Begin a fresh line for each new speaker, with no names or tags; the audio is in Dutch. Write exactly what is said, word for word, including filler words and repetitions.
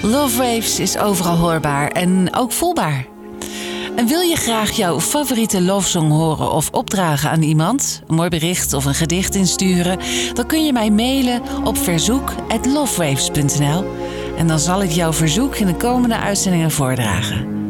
Love Waves is overal hoorbaar en ook voelbaar. En wil je graag jouw favoriete lovesong horen of opdragen aan iemand, een mooi bericht of een gedicht insturen, dan kun je mij mailen op verzoek at lovewaves punt n l en dan zal ik jouw verzoek in de komende uitzendingen voordragen.